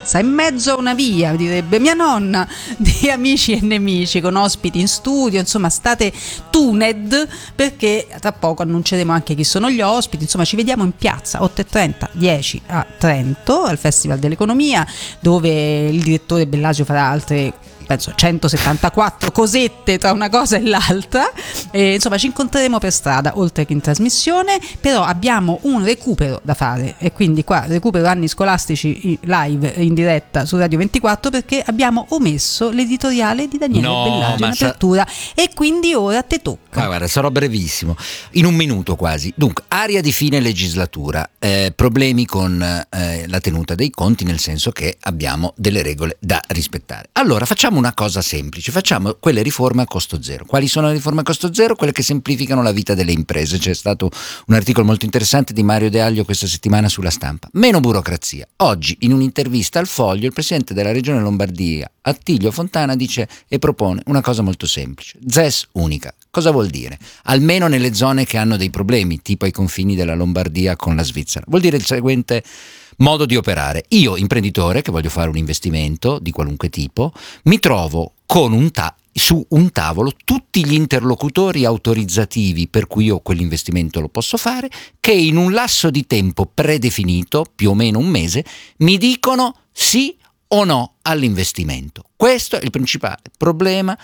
piazza, in mezzo a una via, direbbe mia nonna, di amici e nemici, con ospiti in studio, insomma state tuned, perché tra poco annunceremo anche chi sono gli ospiti. Insomma, ci vediamo in piazza 8:30, 10 a Trento, al Festival dell'Economia, dove il direttore Bellagio farà altre, penso, 174 cosette tra una cosa e l'altra, insomma ci incontreremo per strada oltre che in trasmissione. Però abbiamo un recupero da fare, e quindi qua recupero anni scolastici live in diretta su Radio 24, perché abbiamo omesso l'editoriale di Daniele Bellagio in apertura, e quindi ora te tocca. Guarda, sarò brevissimo, in un minuto quasi. Dunque, aria di fine legislatura, problemi con la tenuta dei conti, nel senso che abbiamo delle regole da rispettare. Allora facciamo una cosa semplice, facciamo quelle riforme a costo zero. Quali sono le riforme a costo zero? Quelle che semplificano la vita delle imprese. C'è stato un articolo molto interessante di Mario De Aglio questa settimana sulla Stampa. Meno burocrazia. Oggi in un'intervista al Foglio il presidente della regione Lombardia, Attilio Fontana, dice e propone una cosa molto semplice: ZES unica. Cosa vuol dire? Almeno nelle zone che hanno dei problemi, tipo ai confini della Lombardia con la Svizzera. Vuol dire il seguente modo di operare: io, imprenditore, che voglio fare un investimento di qualunque tipo, mi trovo con su un tavolo tutti gli interlocutori autorizzativi per cui io quell'investimento lo posso fare, che in un lasso di tempo predefinito, più o meno un mese, mi dicono sì o no all'investimento. Questo è il principale problema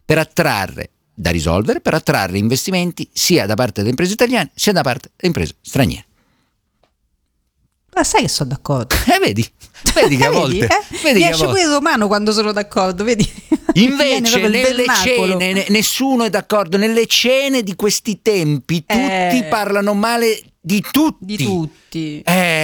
da risolvere per attrarre investimenti sia da parte delle imprese italiane sia da parte delle imprese straniere. Ma sai che sono d'accordo? Vedi che a volte riesce pure il romano quando sono d'accordo, vedi? Invece nelle cene nessuno è d'accordo. Nelle cene di questi tempi tutti parlano male di tutti.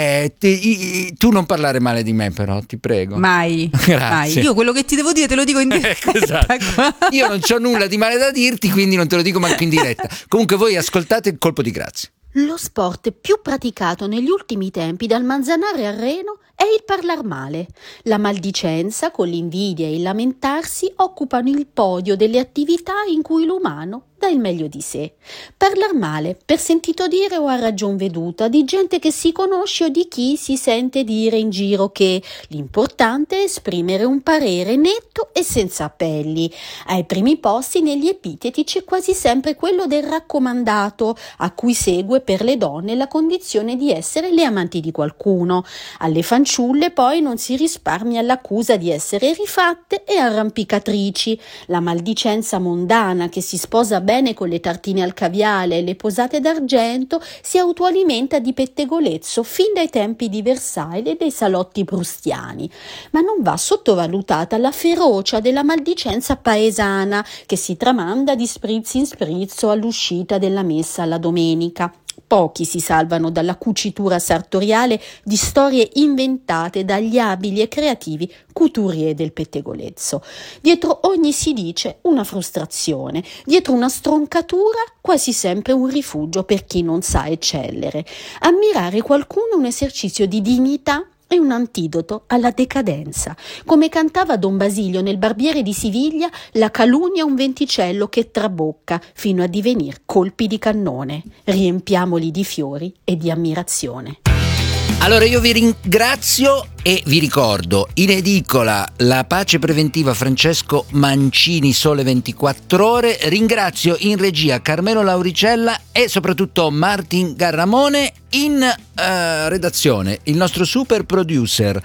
Tu non parlare male di me, però, ti prego. Mai. Grazie. Io quello che ti devo dire te lo dico in diretta. Esatto. Io non c'ho nulla di male da dirti, quindi non te lo dico manco in diretta. Comunque voi ascoltate il colpo di grazia. Lo sport più praticato negli ultimi tempi dal Manzanare al Reno è il parlar male. La maldicenza, con l'invidia e il lamentarsi, occupano il podio delle attività in cui l'umano dà il meglio di sé. Parlar male, per sentito dire o a ragion veduta, di gente che si conosce o di chi si sente dire in giro che l'importante è esprimere un parere netto e senza appelli. Ai primi posti negli epiteti c'è quasi sempre quello del raccomandato, a cui segue per le donne la condizione di essere le amanti di qualcuno. Alle fanciulle poi non si risparmia l'accusa di essere rifatte e arrampicatrici. La maldicenza mondana che si sposa bene con le tartine al caviale e le posate d'argento si autoalimenta di pettegolezzo fin dai tempi di Versailles e dei salotti prustiani. Ma non va sottovalutata la ferocia della maldicenza paesana che si tramanda di sprizzo in sprizzo all'uscita della messa alla domenica. Pochi si salvano dalla cucitura sartoriale di storie inventate dagli abili e creativi couturier del pettegolezzo. Dietro ogni si dice una frustrazione, dietro una stroncatura quasi sempre un rifugio per chi non sa eccellere. Ammirare qualcuno è un esercizio di dignità è un antidoto alla decadenza. Come cantava Don Basilio nel Barbiere di Siviglia, la calunnia è un venticello che trabocca fino a divenir colpi di cannone. Riempiamoli di fiori e di ammirazione. Allora io vi ringrazio e vi ricordo in edicola La pace preventiva Francesco Mancini, Sole 24 Ore. Ringrazio in regia Carmelo Lauricella e soprattutto Martin Garramone, in redazione il nostro super producer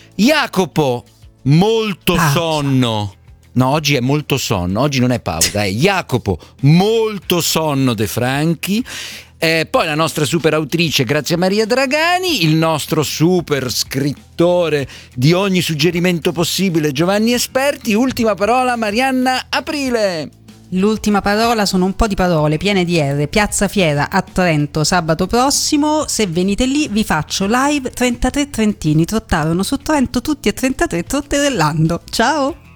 Jacopo, molto sonno. No, oggi è molto sonno, oggi non è pausa, è Jacopo, molto sonno De Franchi. Poi la nostra super autrice Grazia Maria Dragani, il nostro super scrittore di ogni suggerimento possibile Giovanni Esperti. Ultima parola Marianna Aprile. L'ultima parola sono un po' di parole piene di R. Piazza Fiera a Trento sabato prossimo. Se venite lì vi faccio live 33 trentini trottarono su Trento tutti e 33 trotterellando. Ciao.